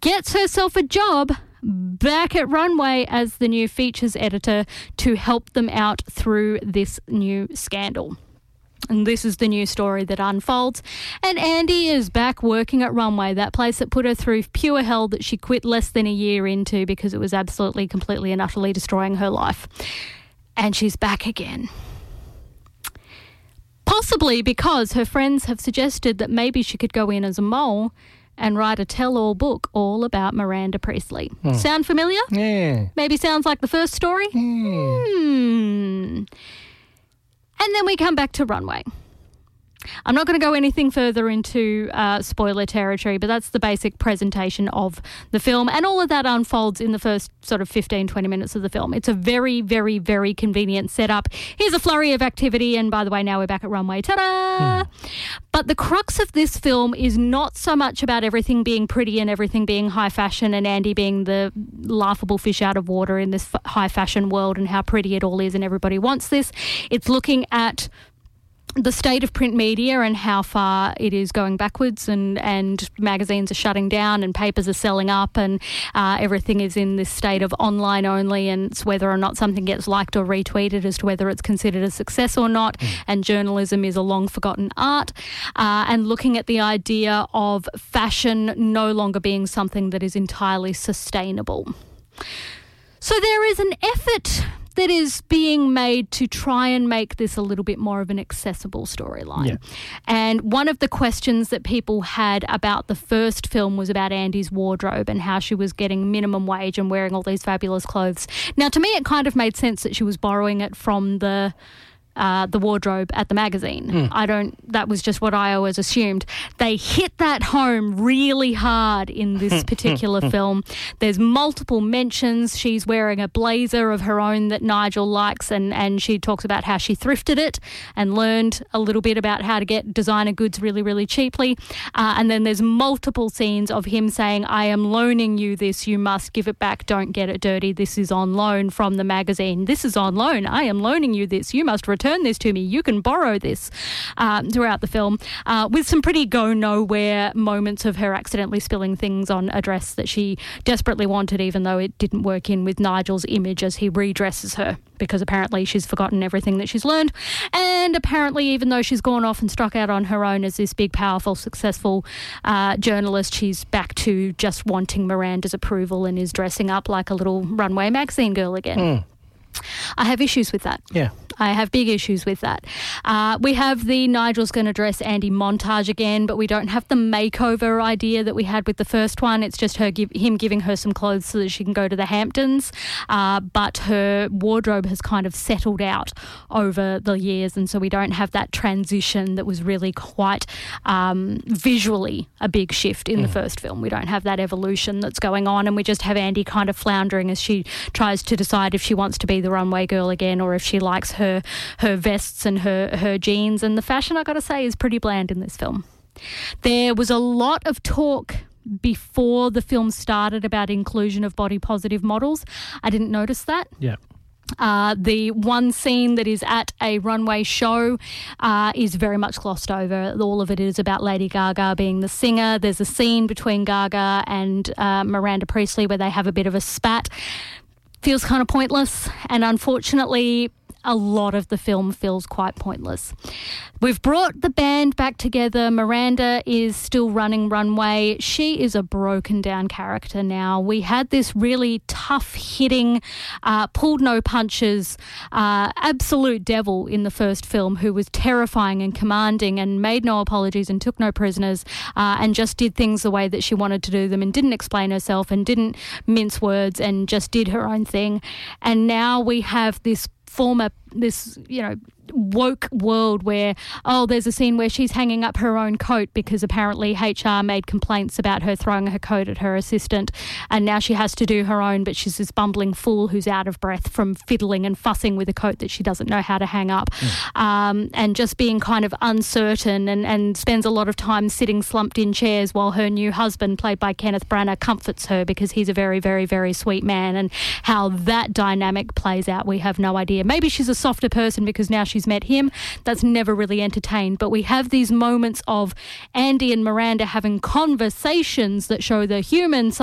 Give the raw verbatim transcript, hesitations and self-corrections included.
gets herself a job back at Runway as the new features editor to help them out through this new scandal. And this is the new story that unfolds. And Andy is back working at Runway, that place that put her through pure hell that she quit less than a year into because it was absolutely, completely and utterly destroying her life. And she's back again. Possibly because her friends have suggested that maybe she could go in as a mole and write a tell-all book all about Miranda Priestly. Hmm. Sound familiar? Yeah. Maybe sounds like the first story? Yeah. Hmm. And then we come back to Runway. I'm not going to go anything further into uh, spoiler territory, but that's the basic presentation of the film. And all of that unfolds in the first sort of fifteen, twenty minutes of the film. It's a very, very, very convenient setup. Here's a flurry of activity. And by the way, now we're back at Runway. Ta-da! Hmm. But the crux of this film is not so much about everything being pretty and everything being high fashion and Andy being the laughable fish out of water in this f- high fashion world and how pretty it all is and everybody wants this. It's looking at the state of print media and how far it is going backwards, and, and magazines are shutting down and papers are selling up, and uh, everything is in this state of online only, and it's whether or not something gets liked or retweeted as to whether it's considered a success or not. Mm. And journalism is a long forgotten art, uh, and looking at the idea of fashion no longer being something that is entirely sustainable. So there is an effort that is being made to try and make this a little bit more of an accessible storyline. Yeah. And one of the questions that people had about the first film was about Andy's wardrobe and how she was getting minimum wage and wearing all these fabulous clothes. Now, to me, it kind of made sense that she was borrowing it from the Uh, the wardrobe at the magazine. Mm. I don't, that was just what I always assumed. They hit that home really hard in this particular film. There's multiple mentions. She's wearing a blazer of her own that Nigel likes, and, and she talks about how she thrifted it and learned a little bit about how to get designer goods really, really cheaply. Uh, and then there's multiple scenes of him saying, I am loaning you this, you must give it back, don't get it dirty, this is on loan from the magazine. This is on loan, I am loaning you this, you must return Turn this to me, you can borrow this, um, throughout the film, uh, with some pretty go-nowhere moments of her accidentally spilling things on a dress that she desperately wanted, even though it didn't work in with Nigel's image as he redresses her, because apparently she's forgotten everything that she's learned. And apparently, even though she's gone off and struck out on her own as this big, powerful, successful uh, journalist, she's back to just wanting Miranda's approval and is dressing up like a little Runway magazine girl again. Mm. I have issues with that. Yeah. I have big issues with that. Uh, we have the Nigel's going to dress Andy montage again, but we don't have the makeover idea that we had with the first one. It's just her give, him giving her some clothes so that she can go to the Hamptons. Uh, but her wardrobe has kind of settled out over the years, and so we don't have that transition that was really quite um, visually a big shift in mm. the first film. We don't have that evolution that's going on, and we just have Andy kind of floundering as she tries to decide if she wants to be the runway girl again or if she likes her her her vests and her, her jeans. And the fashion, I got to say, is pretty bland in this film. There was a lot of talk before the film started about inclusion of body positive models. I didn't notice that. Yeah. Uh, the one scene that is at a runway show uh, is very much glossed over. All of it is about Lady Gaga being the singer. There's a scene between Gaga and uh, Miranda Priestly where they have a bit of a spat. Feels kind of pointless, and unfortunately a lot of the film feels quite pointless. We've brought the band back together. Miranda is still running Runway. She is a broken down character now. We had this really tough hitting, uh, pulled no punches, uh, absolute devil in the first film who was terrifying and commanding and made no apologies and took no prisoners, uh, and just did things the way that she wanted to do them and didn't explain herself and didn't mince words and just did her own thing. And now we have this former, this, you know, woke world where, oh, there's a scene where she's hanging up her own coat because apparently H R made complaints about her throwing her coat at her assistant, and now she has to do her own, but she's this bumbling fool who's out of breath from fiddling and fussing with a coat that she doesn't know how to hang up, mm. um, and just being kind of uncertain, and, and spends a lot of time sitting slumped in chairs while her new husband, played by Kenneth Branagh, comforts her because he's a very, very, very sweet man. And how that dynamic plays out, we have no idea. Maybe she's a softer person because now she's met him. That's never really entertained. But we have these moments of Andy and Miranda having conversations that show the human